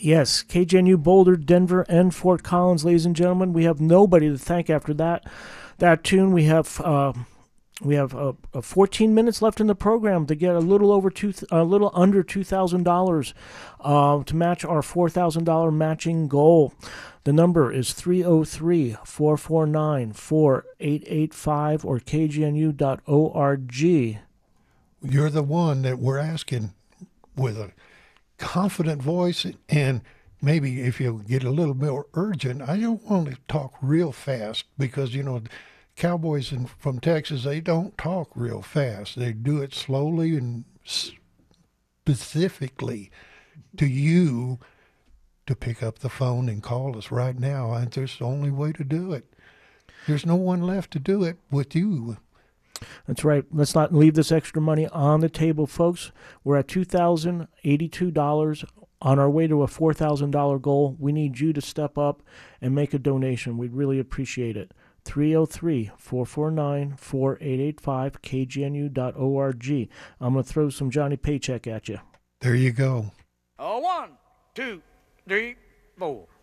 Yes, KGNU, Boulder, Denver, and Fort Collins, ladies and gentlemen. We have nobody to thank after that tune. We have 14 minutes left in the program to get a little under $2,000 to match our $4,000 matching goal. The number is 303-449-4885 or kgnu.org. You're the one that we're asking with a confident voice, and maybe if you get a little more urgent, I don't want to talk real fast because, cowboys from Texas, they don't talk real fast. They do it slowly and specifically to you to pick up the phone and call us right now. And there's the only way to do it. There's no one left to do it with you. That's right. Let's not leave this extra money on the table, folks. We're at $2,082 on our way to a $4,000 goal. We need you to step up and make a donation. We'd really appreciate it. 303-449-4885, kgnu.org. I'm going to throw some Johnny Paycheck at you. There you go. 1, 2, 3, 4.